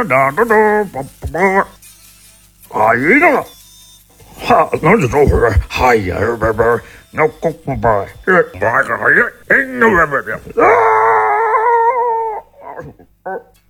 啊，一个了。哈，那就走回来。哎呀，拜拜，那过不拜，这拜个哎呀，哎，那拜拜啊！